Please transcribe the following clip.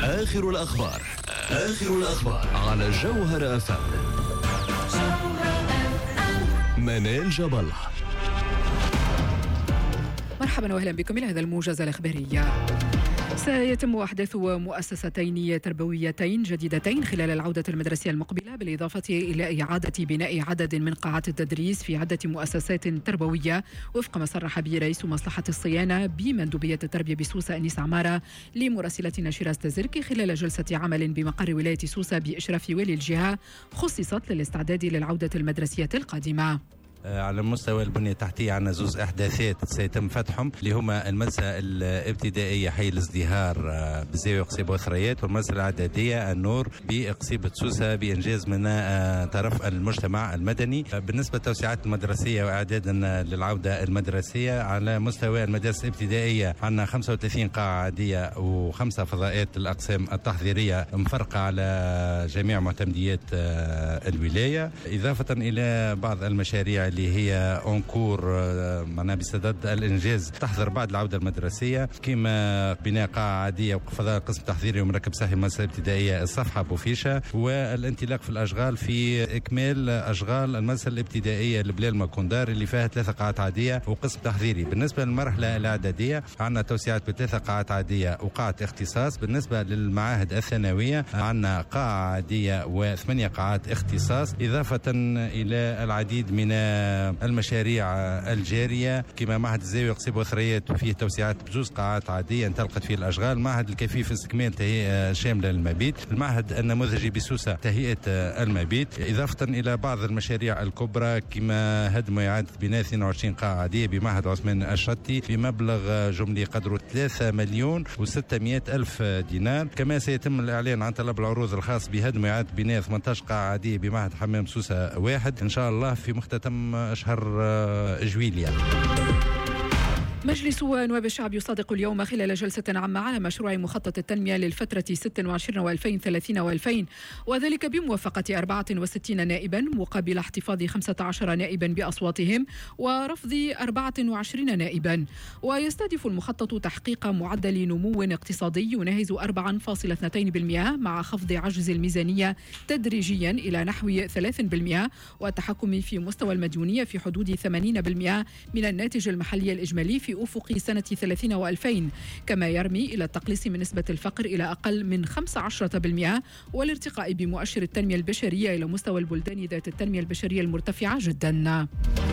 آخر الأخبار على جوهر FM. منال جبل. مرحبا وأهلا بكم إلى هذا الموجز الإخباري. سيتم أحداث مؤسستين تربويتين جديدتين خلال العودة المدرسية المقبلة، بالإضافة إلى إعادة بناء عدد من قاعات التدريس في عدة مؤسسات تربوية، وفق ما صرح به رئيس مصلحة الصيانة بمندوبية التربية بسوسة أنيس عمارة لمراسلتنا شيراز تزركي خلال جلسة عمل بمقر ولاية سوسة بإشراف والي الجهة خصصت للاستعداد للعودة المدرسية القادمة. على مستوى البنية التحتية عندنا زوز إحداثات سيتم فتحهم، اللي هما المدرسة الابتدائية حي الازدهار بزاوية قصيبة وثريات، والمدرسة الإعدادية النور بقصيبة سوسة بإنجاز من طرف المجتمع المدني. بالنسبة للتوسعات المدرسية وإعدادنا للعودة المدرسية، على مستوى المدارس الابتدائية عندنا 35 قاعة عادية و5 فضاءات الأقسام التحضيرية مفرقة على جميع معتمديات الولاية، إضافة إلى بعض المشاريع اللي هي أونكور معناها بصدد الإنجاز تحضر بعد العودة المدرسية، كما بناء قاعة عادية وفضاء قسم تحضيري ومركب صحي المدرسة الابتدائية الصفحة بوفيشة، والانطلاق في الأشغال في إكمال أشغال المدرسة الابتدائية البلال مكوندار اللي فيها 3 قاعات عادية وقسم تحضيري. بالنسبة للمرحلة الإعدادية عندنا توسعات ب3 قاعات عادية وقاعة اختصاص. بالنسبة للمعاهد الثانوية عندنا قاعة عادية و8 قاعات اختصاص، إضافة إلى العديد من المشاريع الجارية، كما معهد الزاوية قصيبة وثريات فيه توسعات بجوز قاعات عادية انطلقت فيه الأشغال، معهد الكفيف استكمال تهيئة شاملة للمبيت، المعهد النموذجي بسوسة تهيئة المبيت، إضافة إلى بعض المشاريع الكبرى كما هدم وإعادة بناء 22 قاعة عادية بمعهد عثمان الشطي بمبلغ جملي قدره 3,600,000 دينار. كما سيتم الإعلان عن طلب العروض الخاص بهدم وإعادة بناء 18 قاعة عادية بمعهد حمام سوسة 1 إن شاء الله في مختتم شهر جويليا. مجلس نواب الشعب يصادق اليوم خلال جلسة عامة على مشروع مخطط التنمية للفترة 26 و2030 وذلك بموافقة 64 نائبا مقابل احتفاظ 15 نائبا بأصواتهم ورفض 24 نائبا. ويستهدف المخطط تحقيق معدل نمو اقتصادي يناهز 4.2% مع خفض عجز الميزانية تدريجيا إلى نحو 3% والتحكم في مستوى المديونية في حدود 80% من الناتج المحلي الإجمالي في أفق سنة 30 و2000، كما يرمي إلى التقليص من نسبة الفقر إلى أقل من 15% والارتقاء بمؤشر التنمية البشرية إلى مستوى البلدان ذات التنمية البشرية المرتفعة جدا.